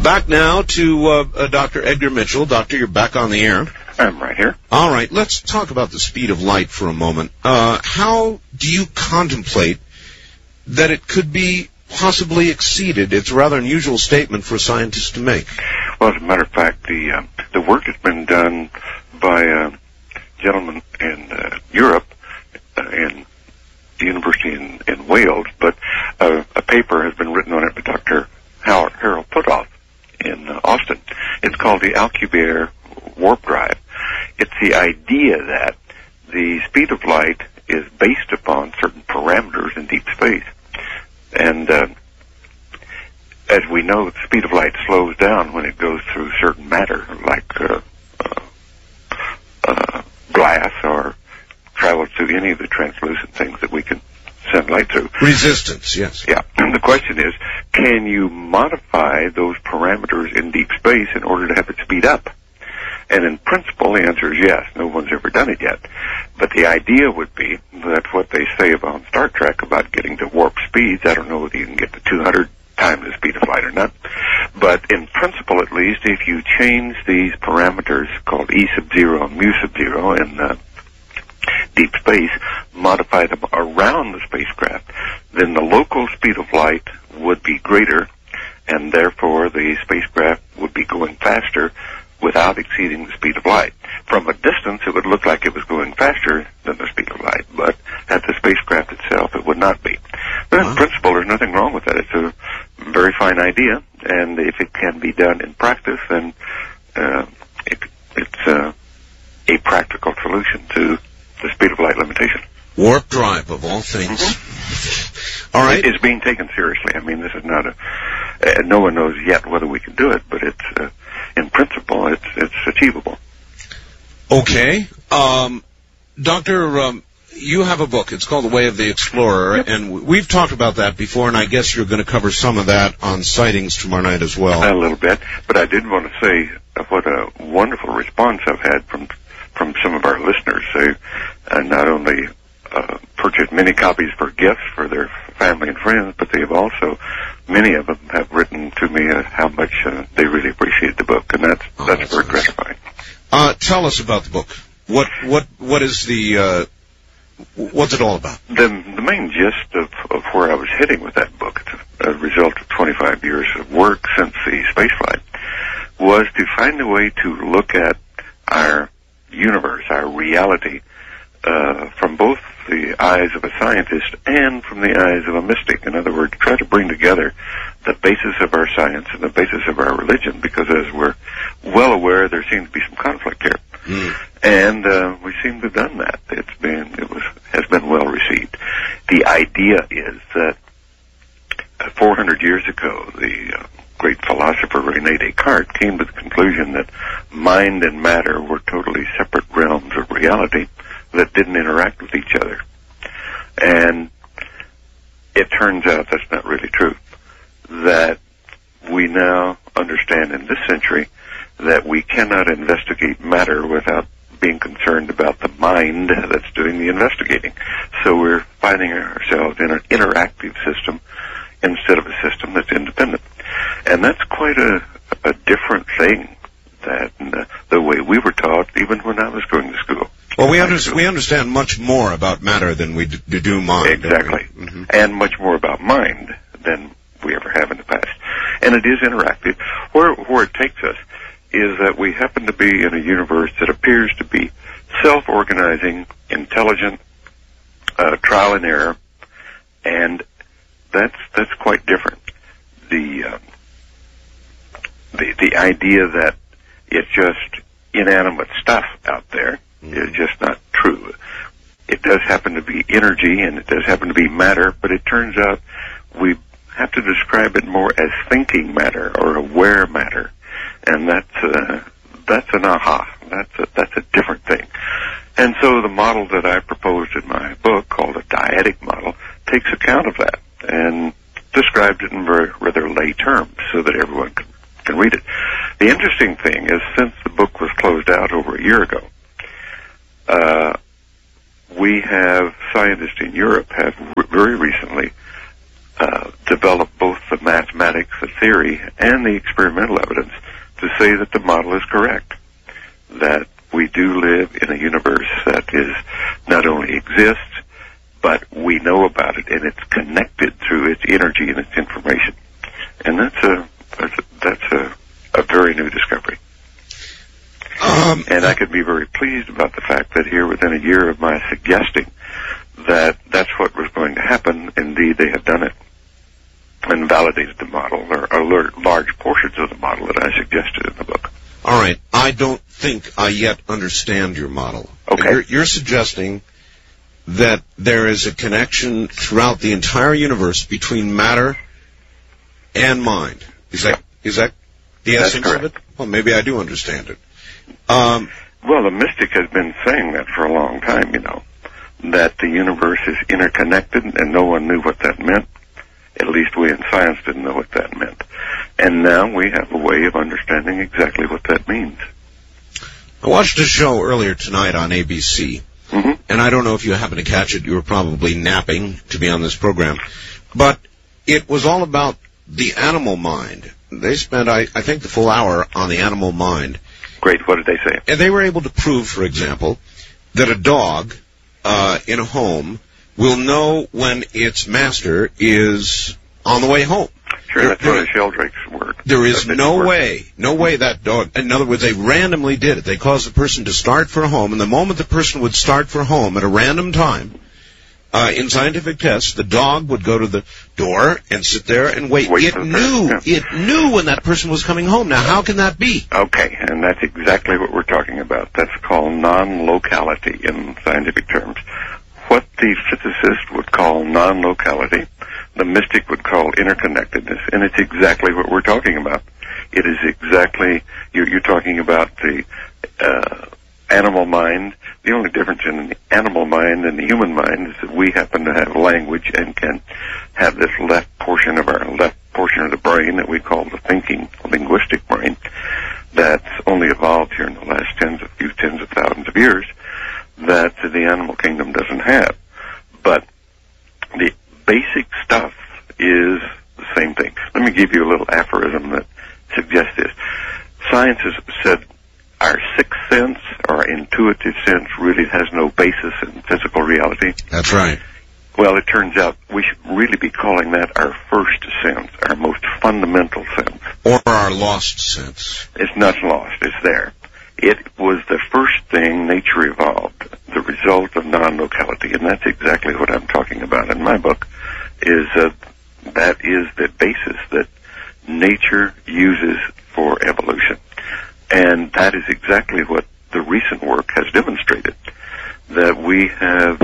back now to Dr. Edgar Mitchell. Doctor, you're back on the air. I'm right here. All right, let's talk about the speed of light for a moment. How do you contemplate that it could be possibly exceeded? It's a rather unusual statement for a scientist to make. Well, as a matter of fact, the work has been done by a gentleman in Europe, in the university in Wales, but a paper has been written on it by Dr. Harold Puthoff in Austin. It's called the Alcubierre warp drive. It's the idea that the speed of light is based upon certain parameters in deep space. And as we know, the speed of light slows down when it goes through certain matter, like glass, or travels through any of the translucent things that we can send light through. Resistance, yes. Yeah. And the question is, can you modify those parameters in deep space in order to have it speed up? And in principle, the answer is yes. No one's ever done it yet. But the idea would be that what they say about Star Trek about getting to warp speeds, I don't know whether you can get to 200 times the speed of light or not. But in principle, at least, if you change these parameters called E sub 0 and mu sub 0 in deep space, modify them around the spacecraft, then the local speed of light would be greater, and therefore the spacecraft would be going faster without exceeding the speed of light. From a distance, it would look like it was going faster than the speed of light, but at the spacecraft itself, it would not be. But in principle, there's nothing wrong with that. It's a very fine idea, and if it can be done in practice, then it's a practical solution to the speed of light limitation. Warp drive, of all things. All right. It's being taken seriously. I mean, this is not no one knows yet whether we can do it, but it's, in principle, it's achievable. Okay. Doctor, you have a book. It's called The Way of the Explorer, Yep. and we've talked about that before, and I guess you're going to cover some of that on Sightings tomorrow night as well. A little bit, but I did want to say what a wonderful response I've had from some of our listeners. They not only purchased many copies for gifts for their family and friends, but they have also, many of them have written to me how much they really appreciate the book, and that's very gratifying. Tell us about the book. What is the what's it all about? The main gist of where I was heading with that book, it's a result of 25 years of work since the spaceflight, was to find a way to look at our universe, our reality, from both the eyes of a scientist and from the eyes of a mystic. In other words, try to bring together the basis of our science and the basis of our religion, because as we're well aware, there seems to be some conflict here. And we seem to have done that. Has been well received. The idea is that 400 years ago, the great philosopher René Descartes came to the conclusion that mind and matter were totally separate realms of reality that didn't interact with each other. And it turns out that's not really true. That we now understand in this century that we cannot investigate matter without being concerned about the mind that's doing the investigating. So we're finding ourselves in an interactive system instead of a system that's independent. And that's quite a different thing than the way we were taught even when I was going to school. Well, we understand much more about matter than we do mind. Exactly. Mm-hmm. And much more about mind than we ever have in the past. And it is interactive. Where it takes us is that we happen to be in a universe that appears to be self-organizing, intelligent, trial and error, and that's quite different. The idea that it's just inanimate stuff out there is just not true. It does happen to be energy, and it does happen to be matter, but it turns out we have to describe it more as thinking matter or aware matter, and that's an aha. That's a different thing. And so the model that I proposed in my book, called a dyadic model, takes account of that and describes it in very rather lay terms so that everyone can read it. The interesting thing is, since the book was closed out over a year ago, we have scientists in Europe have very recently developed both the mathematics that theory and the experimental evidence to say that the model is correct, that we do live in a universe that is not only exists, but we know about it, and it's connected through its energy and its information. And that's a very new discovery. And I could be very pleased about the fact that here within a year of my suggesting that that's what was going to happen, indeed they have done it and validated the model, or large portions of the model that I suggested in the book. All right. I don't think I yet understand your model. Okay. You're suggesting that there is a connection throughout the entire universe between matter and mind. Is that the essence of it? Well, maybe I do understand it. Well, the mystic has been saying that for a long time, that the universe is interconnected, and no one knew what that meant. At least we in science didn't know what that meant. And now we have a way of understanding exactly what that means. I watched a show earlier tonight on ABC, and I don't know if you happened to catch it. You were probably napping to be on this program. But it was all about the animal mind. They spent, I think, the full hour on the animal mind. Great. What did they say? And they were able to prove, for example, that a dog in a home will know when its master is on the way home. Sure, that's how the Sheldrake's work. There is no way that dog, in other words, they randomly did it. They caused the person to start for home, and the moment the person would start for home at a random time, in scientific tests, the dog would go to the door and sit there and wait. It knew when that person was coming home. Now, how can that be? Okay, and that's exactly what we're talking about. That's called non-locality in scientific terms. What the physicist would call non-locality, the mystic would call interconnectedness, and it's exactly what we're talking about. It is exactly, you're talking about the animal mind. The only difference in the animal mind and the human mind is that we happen to have language and can have this left portion of the brain that we call the thinking linguistic brain that's only evolved here in the last tens of thousands of years that the animal kingdom doesn't have. But the basic stuff is the same thing. Let me give you a little aphorism that suggests this. Science has said our sixth sense, our intuitive sense, really has no basis in physical reality. That's right. Well, it turns out we should really be calling that our first sense, our most fundamental sense. Or our lost sense. It's not lost. It's there. It was the first thing nature evolved, the result of non-locality, and that's exactly what I'm talking about in my book, is that is the basis that nature uses for evolution. And that is exactly what the recent work has demonstrated, that we have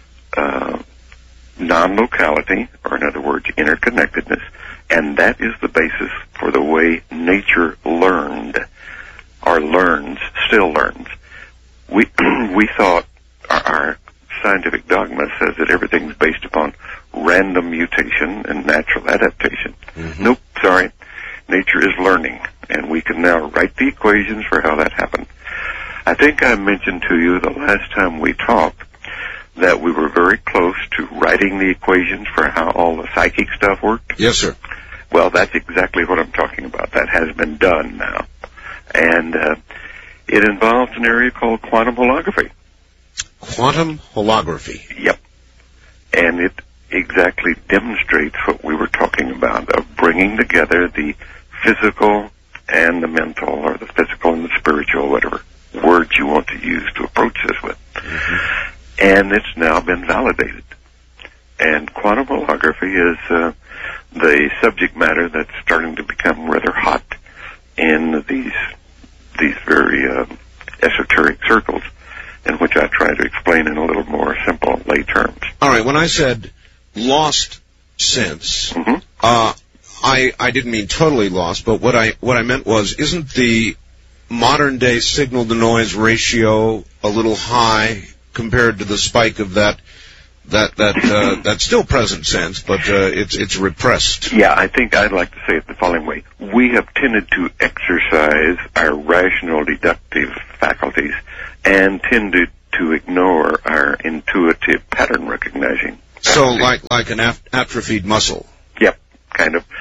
non-locality, or in other words, interconnectedness, and that is the basis for the way nature learned, or still learns. We thought our scientific dogma says that everything's based upon random mutation and natural adaptation. Nope, sorry. Nature is learning, and we can now write the equations for how that happened. I think I mentioned to you the last time we talked that we were very close to writing the equations for how all the psychic stuff worked. Yes, sir. Well, that's exactly what I'm talking about. That has been done now. And it involves an area called quantum holography. Quantum holography? Yep. And it exactly demonstrates what we were talking about, of bringing together the physical and the mental, or the physical and the spiritual, whatever words you want to use to approach this with. And it's now been validated. And quantum holography is the subject matter that's starting to become rather hot in these very esoteric circles, in which I try to explain in a little more simple lay terms. All right, when I said lost sense, I didn't mean totally lost, but what I meant was, isn't the modern day signal to noise ratio a little high compared to the spike of that still present sense, but it's repressed? Yeah, I think I'd like to say it the following way. We have tended to exercise our rational deductive faculties and tended to ignore our intuitive pattern recognizing. So like an atrophied muscle. Yep, kind of.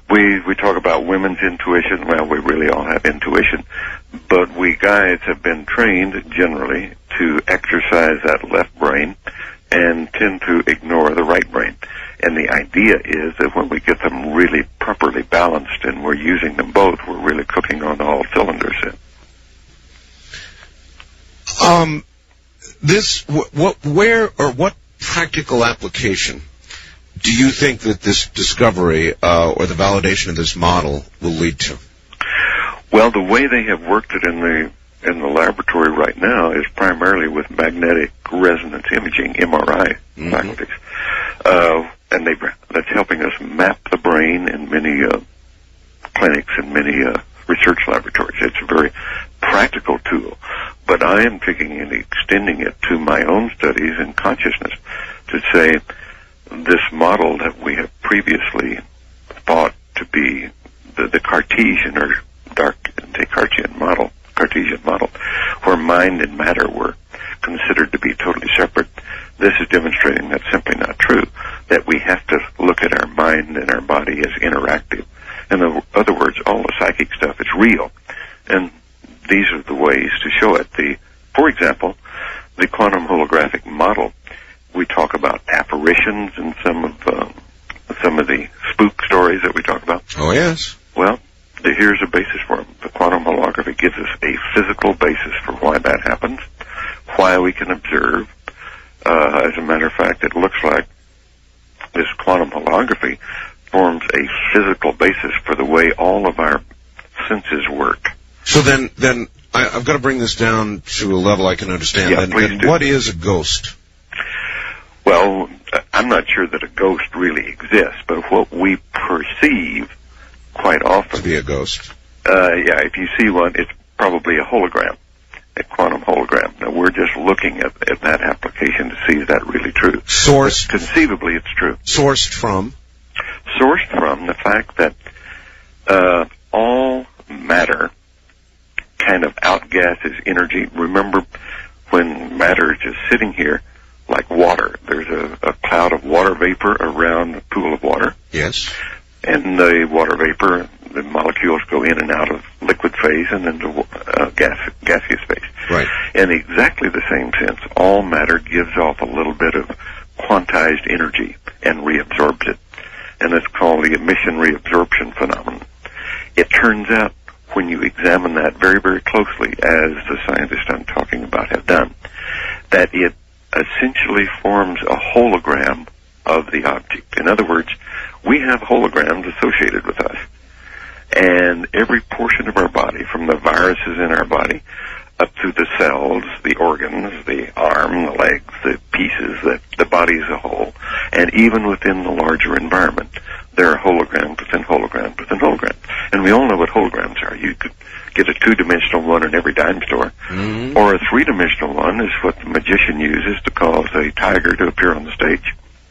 We talk about women's intuition. Well, we really all have intuition, but we guys have been trained generally to exercise that left brain and tend to ignore the right brain. And the idea is that when we get them really properly balanced and we're using them both, we're really cooking on all cylinders. What practical application do you think that this discovery or the validation of this model will lead to? Well, the way they have worked it in the laboratory right now is primarily with magnetic resonance imaging, MRI faculties. And that's helping us map the brain in many clinics and many research laboratories. It's a very practical tool, but I am taking and extending it to my own studies in consciousness to say this model that we have previously thought to be the Cartesian or Descartesian model, where mind and matter were considered to be totally separate. This is demonstrating that's simply not true, that we have to look at our mind and our body as interactive. In other words, all the psychic stuff is real. And these are the ways to show it. For example, the quantum holographic model, we talk about apparitions in some of the spook stories that we talk about. Oh, yes. Well, here's a basis for them. The quantum holography gives us a physical basis for why that happens, why we can observe. As a matter of fact, it looks like this quantum holography forms a physical basis for the way all of our senses work. So then I've got to bring this down to a level I can understand. Yeah, please do. What is a ghost? Well, I'm not sure that a ghost really exists, but what we perceive quite often to be a ghost. If you see one, it's probably a hologram, a quantum hologram. Now, we're just looking at that application to see is that really true. Sourced. Conceivably, it's true. Sourced from the fact that all matter kind of outgasses energy. Remember, when matter is just sitting here like water, there's a cloud of water vapor around a pool of water. Yes. And the water vapor, the molecules go in and out of liquid phase and into gaseous phase. Right. In exactly the same sense, all matter gives off a little bit of quantized energy and reabsorbs it. And it's called the emission-reabsorption phenomenon. It turns out, when you examine that very, very closely, as the scientists I'm talking about have done, that it essentially forms a hologram of the object. In other words, we have holograms associated with us. And every portion of our body, from the viruses in our body, up through the cells, the organs, the arm, the legs, the pieces, the body as a whole, and even within the larger environment, there are holograms within holograms within holograms. And we all know what holograms are. You could get a two-dimensional one in every dime store, or a three-dimensional one is what the magician uses to cause a tiger to appear on the stage.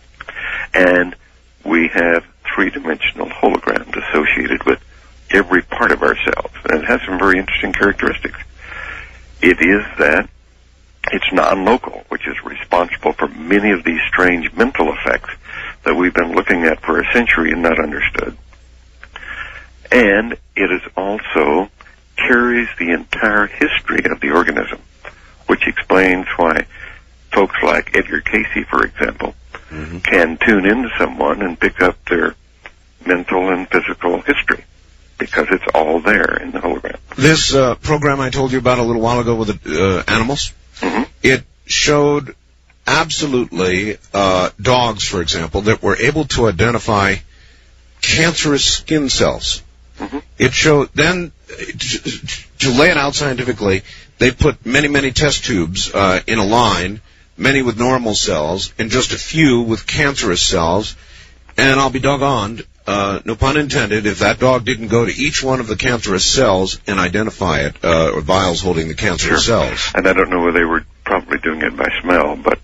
And we have three-dimensional holograms associated with every part of ourselves. And it has some very interesting characteristics. It is that it's non-local, which is responsible for many of these strange mental effects that we've been looking at for a century and not understood. And it is also carries the entire history of the organism, which explains why folks like Edgar Cayce, for example, can tune into someone and pick up their mental and physical history, because it's all there in the hologram. This program I told you about a little while ago with the animals, it showed absolutely dogs, for example, that were able to identify cancerous skin cells. It showed, then, to lay it out scientifically, they put many, many test tubes in a line, many with normal cells, and just a few with cancerous cells, and I'll be doggoned, no pun intended, if that dog didn't go to each one of the cancerous cells and identify it, or vials holding the cancerous cells. And I don't know whether they were probably doing it by smell, but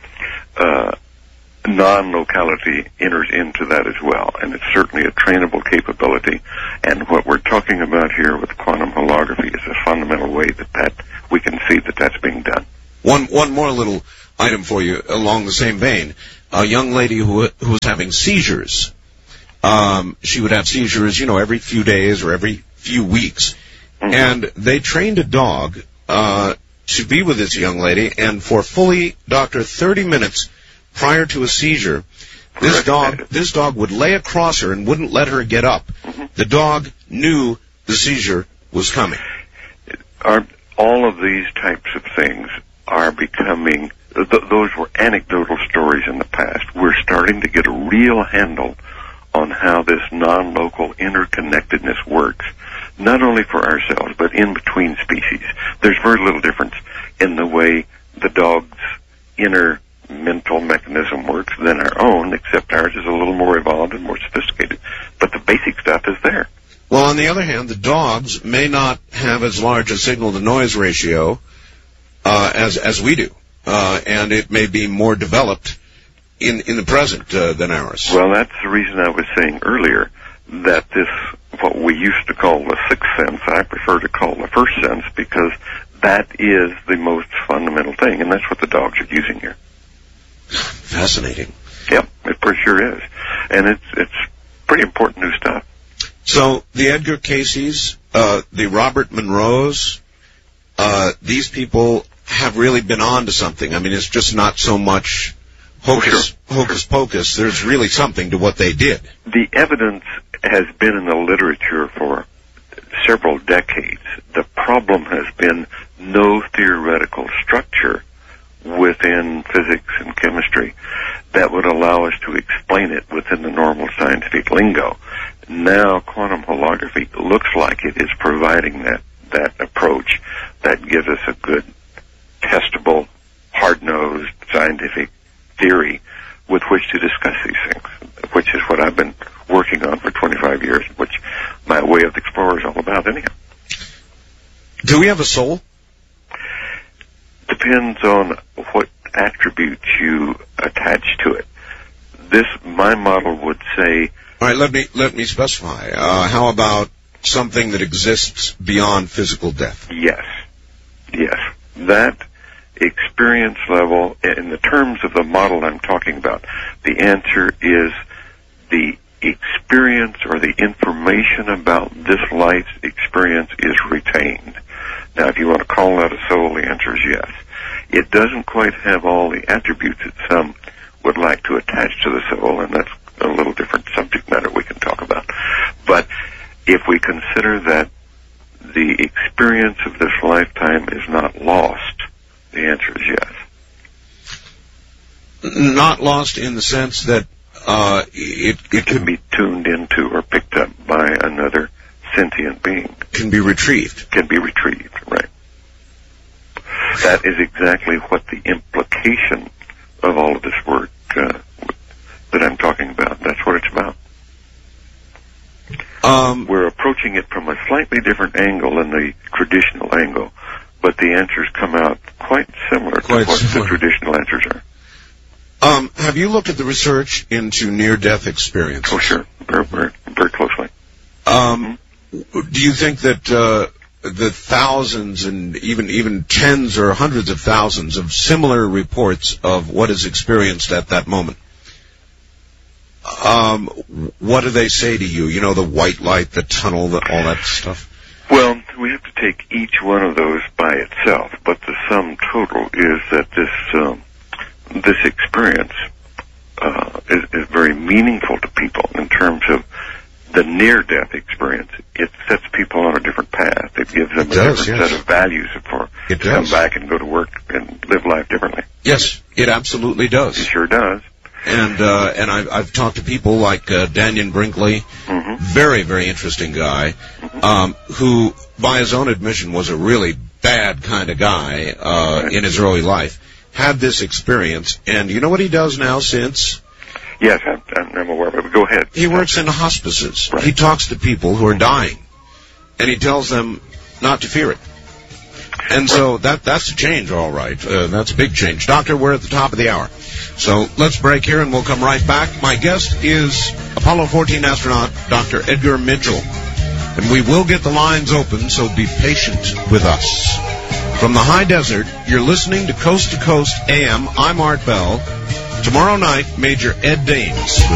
non-locality enters into that as well, and it's certainly a trainable capability. And what we're talking about here with quantum holography is a fundamental way that we can see that that's being done. One more little item for you along the same vein. A young lady who was having seizures She would have seizures, every few days or every few weeks. Mm-hmm. And they trained a dog to be with this young lady, and for fully, Doctor, 30 minutes prior to a seizure, this dog would lay across her and wouldn't let her get up. Mm-hmm. The dog knew the seizure was coming. All of these types of things are becoming, those were anecdotal stories in the past. We're starting to get a real handle on how this non-local interconnectedness works, not only for ourselves, but in between species. There's very little difference in the way the dog's inner mental mechanism works than our own, except ours is a little more evolved and more sophisticated. But the basic stuff is there. Well, on the other hand, the dogs may not have as large a signal-to-noise ratio as we do, and it may be more developed in the present than ours. Well, that's the reason I was saying earlier that this, what we used to call the sixth sense, I prefer to call the first sense, because that is the most fundamental thing, and that's what the dogs are using here. Fascinating. Yep, it for sure is. And it's pretty important new stuff. So the Edgar Caseys, the Robert Monroes, these people have really been on to something. I mean, it's just not so much hocus pocus. There's really something to what they did. The evidence has been in the literature for several decades. The problem has been no theoretical structure within physics and chemistry that would allow us to explain it within the normal scientific lingo. Now quantum holography looks like it is providing that approach that gives us a good, testable, hard-nosed scientific theory with which to discuss these things, which is what I've been working on for 25 years, which my way of the explorer is all about anyhow. Do we have a soul? Depends on what attributes you attach to it. My model would say... All right, let me specify. How about something that exists beyond physical death? Yes. That experience level, in the terms of the model I'm talking about, the answer is the experience or the information about this life's experience is retained. Now, if you want to call that a soul, the answer is yes. It doesn't quite have all the attributes that some would like to attach to the soul, and that's a little different subject matter we can talk about. But if we consider that the experience of this lifetime is not lost, the answer is yes. Not lost in the sense that it can be tuned into or picked up by another sentient being. Can be retrieved. Can be retrieved, right. That is exactly what the implication of all of this work that I'm talking about. That's what it's about. We're approaching it from a slightly different angle than the traditional angle, but the answers come out quite similar to what the traditional answers are. Have you looked at the research into near-death experience? Oh, sure. Very, very closely. Do you think that the thousands and even tens or hundreds of thousands of similar reports of what is experienced at that moment, what do they say to you? You know, the white light, the tunnel, all that stuff? Well, we have to take each one of those by itself, but the sum total is that this experience is very meaningful to people in terms of the near-death experience. It sets people on a different path. It gives them a different set of values to come back and go to work and live life differently. Yes, it absolutely does. It sure does. And I've talked to people like Daniel Brinkley, very, very interesting guy, who, by his own admission, was a really bad kind of guy in his early life, had this experience, and you know what he does now since? Yes, I'm aware of it, but go ahead. He works in hospices. Right. He talks to people who are dying, and he tells them not to fear it. And so that's a change, all right. That's a big change. Doctor, we're at the top of the hour. So let's break here, and we'll come right back. My guest is Apollo 14 astronaut Dr. Edgar Mitchell. And we will get the lines open, so be patient with us. From the high desert, you're listening to Coast AM. I'm Art Bell. Tomorrow night, Major Ed Daines.